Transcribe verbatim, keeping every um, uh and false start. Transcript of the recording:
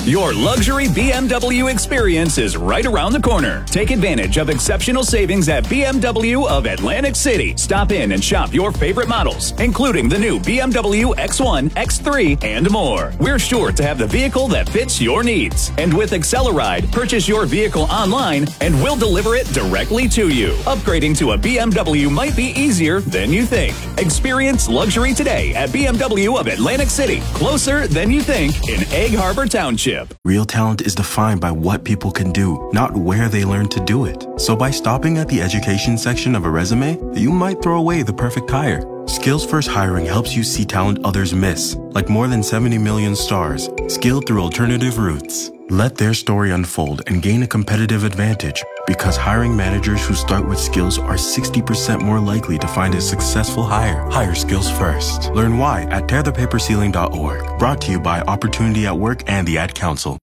Your luxury B M W experience is right around the corner. Take advantage of exceptional savings at B M W of Atlantic City. Stop in and shop your favorite models, including the new B M W X one, X three, and more. We're sure to have the vehicle that fits your needs. And with Acceleride, purchase your vehicle online and we'll deliver it directly to you. Upgrading to a B M W might be easier than you think. Experience luxury today at B M W of Atlantic City, closer than you think in Egg Harbor Township. Real talent is defined by what people can do, not where they learn to do it. So by stopping at the education section of a resume, you might throw away the perfect hire. Skills First Hiring helps you see talent others miss, like more than seventy million stars, skilled through alternative routes. Let their story unfold and gain a competitive advantage, because hiring managers who start with skills are sixty percent more likely to find a successful hire. Hire skills first. Learn why at tear the paper ceiling dot org. Brought to you by Opportunity at Work and the Ad Council.